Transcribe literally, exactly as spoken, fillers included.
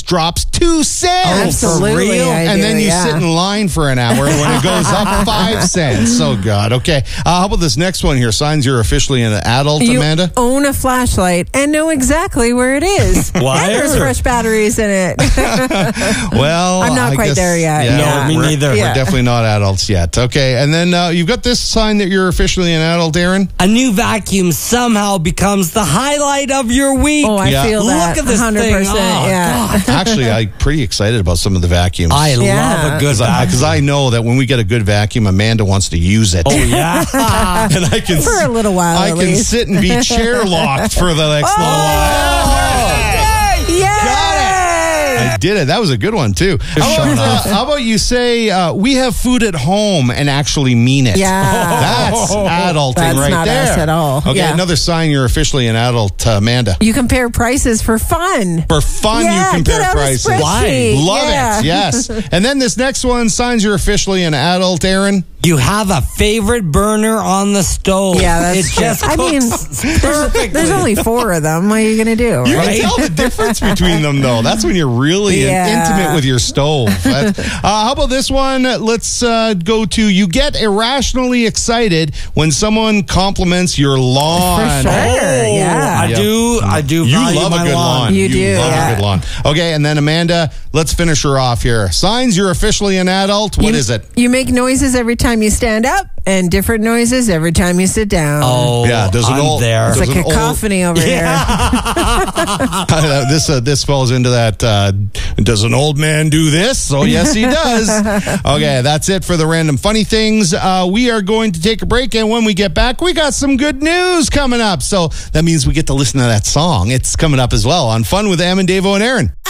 drops two cents. Absolutely, I and do, then you yeah. sit in line for an hour when it goes up five cents. Oh, God. Okay. Uh, how about this next one here? Signs you're officially an adult, You Amanda? own a flashlight and know exactly where it is. Why? And there's fresh batteries in it. Well, I'm not I quite guess- there yet. Yeah, No, me we're- neither. We're Yeah. definitely not adults yet. Okay. And then uh, you've got this sign that you're officially an adult, Aaron? A new vacuum somehow becomes the highlight of your week. Oh, I Yeah. feel Look that. at this one hundred percent. thing. Oh, yeah. Actually, I'm pretty excited about some of the vacuums. I Yeah. love a good Because vacuum. I know that when we get a good vacuum, Amanda wants to use it. Oh, yeah. and I can For a little while, I at can least. sit and be chair locked for the next little while. Yay! I did it. That was a good one too. How showing about, uh, how about you say uh, we have food at home and actually mean it? Yeah. That's adulting That's right not there. us at all. Okay, Yeah. another sign you're officially an adult, uh, Amanda. You compare prices for fun. For fun, Yeah, you compare get out a prices. spreadsheet. Love Yeah. it. Yes. And then this next one, signs you're officially an adult, Aaron. You have a favorite burner on the stove. Yeah, that's it true. just I mean, cooks there's, perfectly. there's only four of them. What are you going to do? You Right? can tell the difference between them, though. That's when you're really Yeah. intimate with your stove. That's- uh, how about this one? Let's uh, go to you get irrationally excited when someone compliments your lawn. For sure. Oh, Yeah. I Yep. do. I do. You value love a my good lawn. You do, love yeah. a good lawn. Okay, and then Amanda, let's finish her off here. Signs you're officially an adult. What you, is it? You make noises every time you stand up and different noises every time you sit down. Oh, Yeah, does an I'm old- there. it's does like a an old- cacophony over here. this uh, this falls into that. Uh, does an old man do this? Oh, yes, he does. Okay, that's it for the random funny things. Uh, we are going to take a break, and when we get back, we got some good news coming up. So that means we get to listen to that song. It's coming up as well on Fun with Am and Davo and Aaron.